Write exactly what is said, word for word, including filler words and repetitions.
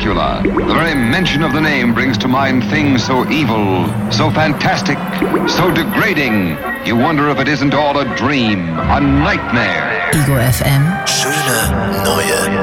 Dracula. The very mention of the name brings to mind things so evil, so fantastic, so degrading. You wonder if it isn't all a dream, a nightmare. Ego F M. Schöne neue